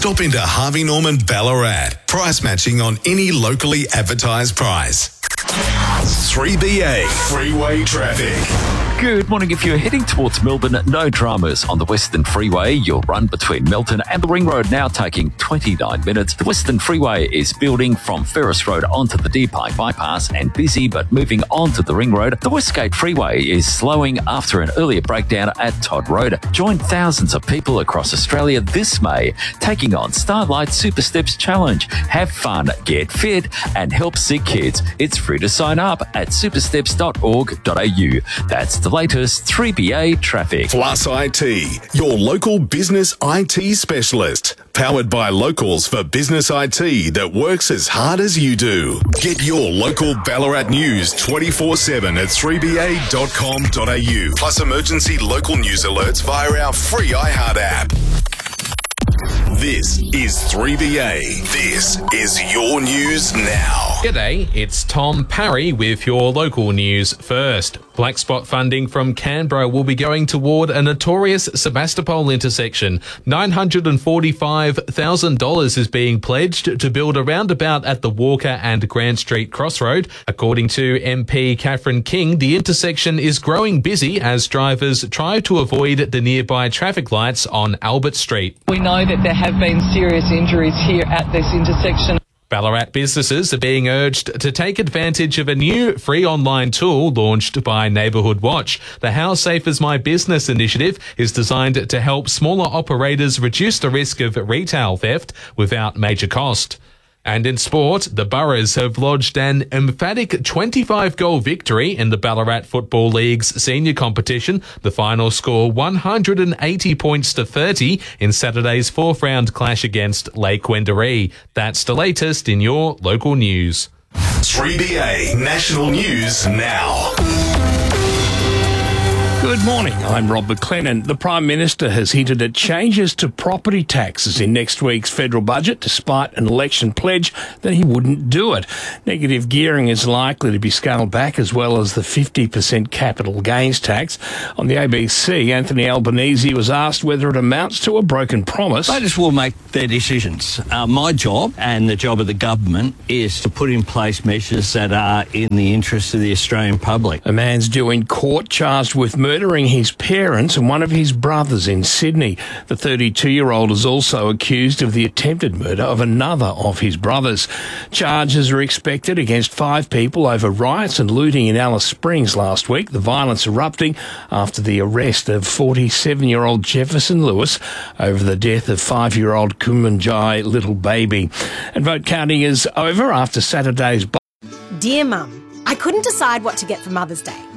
Stop into Harvey Norman Ballarat. Price matching on any locally advertised price. 3BA Freeway Traffic. Good morning. If you're heading towards Melbourne, no dramas on the Western Freeway. You'll run between Melton and the Ring Road, now taking 29 minutes. The Western Freeway is building from Ferris Road onto the Deer Park Bypass and busy, but moving onto the Ring Road. The Westgate Freeway is slowing after an earlier breakdown at Todd Road. Join thousands of people across Australia this May, taking on Starlight Super Steps Challenge. Have fun, get fit, and help sick kids. It's free to sign up at supersteps.org.au. That's the latest 3BA traffic. Plus IT, your local business IT specialist. Powered by locals for business IT that works as hard as you do. Get your local Ballarat news 24/7 at 3ba.com.au. Plus emergency local news alerts via our free iHeart app. This is 3BA. This is your news now. G'day, it's Tom Parry with your local news first. Black spot funding from Canberra will be going toward a notorious Sebastopol intersection. $945,000 is being pledged to build a roundabout at the Walker and Grant Street crossroad. According to MP Catherine King, the intersection is growing busy as drivers try to avoid the nearby traffic lights on Albert Street. We know that there have been serious injuries here at this intersection. Ballarat businesses are being urged to take advantage of a new free online tool launched by Neighbourhood Watch. The How Safe is My Business initiative is designed to help smaller operators reduce the risk of retail theft without major cost. And in sport, the Boroughs have lodged an emphatic 25-goal victory in the Ballarat Football League's senior competition. The final score 180 points to 30 in Saturday's fourth-round clash against Lake Wendouree. That's the latest in your local news. 3BA National News Now. Good morning, I'm Rob McLennan. The Prime Minister has hinted at changes to property taxes in next week's federal budget, despite an election pledge that he wouldn't do it. Negative gearing is likely to be scaled back, as well as the 50% capital gains tax. On the ABC, Anthony Albanese was asked whether it amounts to a broken promise. Voters will make their decisions. My job and the job of the government is to put in place measures that are in the interest of the Australian public. A man's due in court charged with murdering his parents and one of his brothers in Sydney. The 32-year-old is also accused of the attempted murder of another of his brothers. Charges are expected against 5 people over riots and looting in Alice Springs last week, the violence erupting after the arrest of 47-year-old Jefferson Lewis over the death of 5-year-old Kumanjai little baby. And vote counting is over after Saturday's... Dear Mum, I couldn't decide what to get for Mother's Day.